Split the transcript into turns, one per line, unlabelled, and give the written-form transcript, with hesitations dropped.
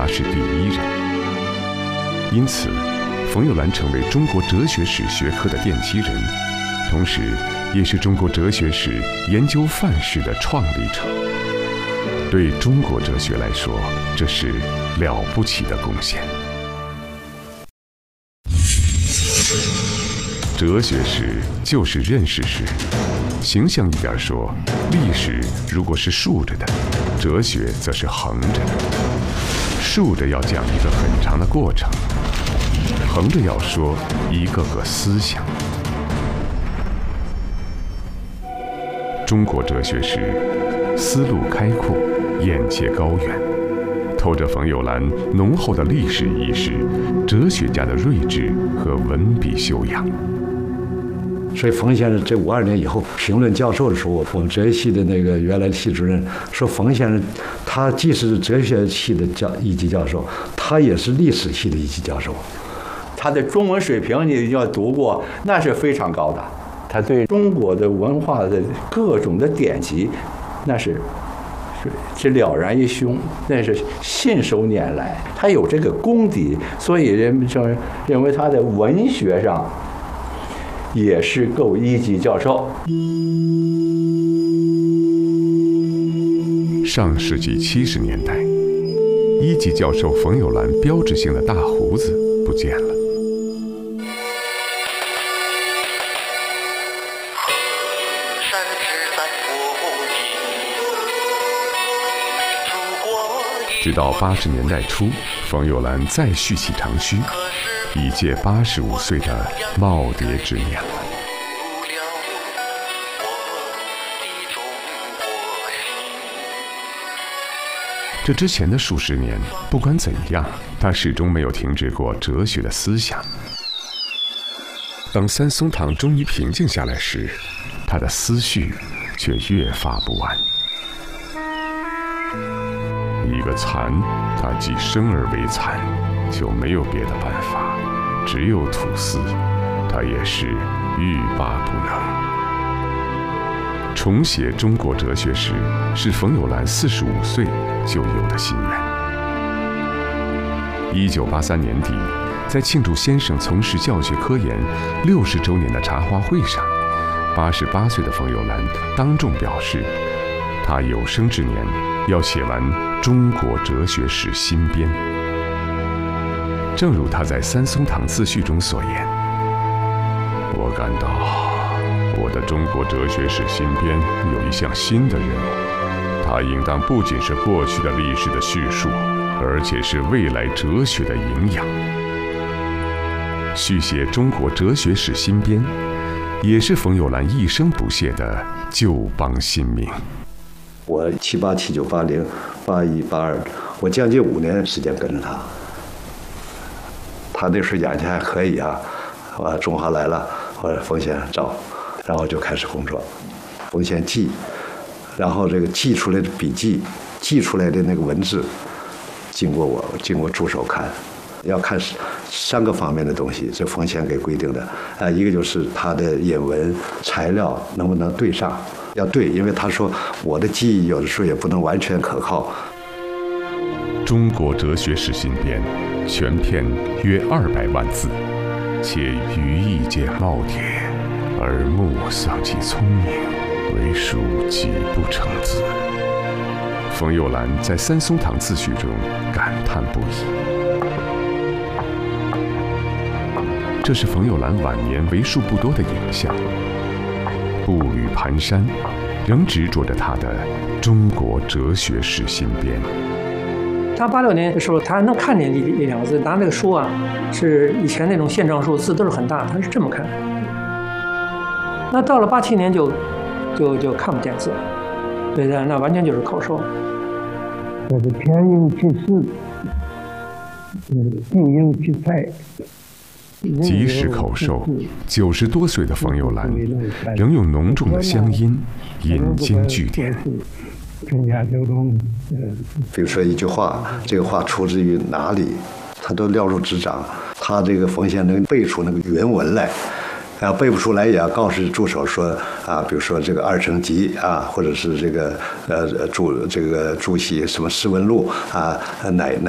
他是第一人。因此，冯友兰成为中国哲学史学科的奠基人，同时也是中国哲学史研究范式的创立者。对中国哲学来说，这是了不起的贡献。哲学史就是认识史，形象一点说，历史如果是竖着的，哲学则是横着的。竖着要讲一个很长的过程，横着要说一个个思想。中国哲学史思路开阔，眼界高远，透着冯友兰浓厚的历史意识、哲学家的睿智和文笔修养。
所以冯先生这52年以后评论教授的时候，我们哲学系的那个原来的系主任说，冯先生他既是哲学系的一级教授，他也是历史系的一级教授。
他的中文水平你要读过，那是非常高的。他对中国的文化的各种的典籍，那是了然于胸，那是信手拈来。他有这个功底，所以人们就认为他在文学上也是够一级教授。
上世纪70年代，一级教授冯友兰标志性的大胡子不见了。直到80年代初，冯友兰再续起长须，已届85岁的耄耋之年了。这之前的数十年，不管怎样，他始终没有停止过哲学的思想。当三松堂终于平静下来时，他的思绪却越发不安。一个蚕，它既生而为蚕，就没有别的办法，只有吐丝，它也是欲罢不能。重写中国哲学史是冯友兰45岁就有的心愿。1983年底，在庆祝先生从事教学科研60周年的茶话会上，88岁的冯友兰当众表示，他有生之年要写完《中国哲学史新编》。正如他在三松堂自序中所言，我感到我的《中国哲学史新编》有一项新的任务，它应当不仅是过去的历史的叙述，而且是未来哲学的营养。续写《中国哲学史新编》，也是冯友兰一生不懈的救邦新命。
我78、79、80、81、82，我将近5年时间跟着他。他那时候演技还可以啊，中华来了，或者冯先生找，然后就开始工作。冯先记，然后这个记出来的笔记，记出来的那个文字，经过助手看，要看3个方面的东西，这冯先给规定的。一个就是他的引文材料能不能对上，要对，因为他说我的记忆有的时候也不能完全可靠。
中国哲学史新编全篇约200万字，且语意皆耄耋，耳目丧其聪明，为数几不成字。冯友兰在三松堂自序中感叹不已。这是冯友兰晚年为数不多的影像，步履蹒跚，仍执着着他的《中国哲学史新编》。
他86年的时候，他能看见这2个字，拿那个书啊，是以前那种线装书，字都是很大，他是这么看。那到了87年就看不见字，对的，那完全就是口授。
这是偏应其事，应应其才。
即使口授，90多岁的冯友兰仍用浓重的乡音引经据典。
比如说一句话，这个话出自于哪里，他都了如指掌。他这个冯先生能背出那个原文来，背不出来也要告诉助手说啊，比如说这个二程集啊，或者是这个注释什么释文录啊，哪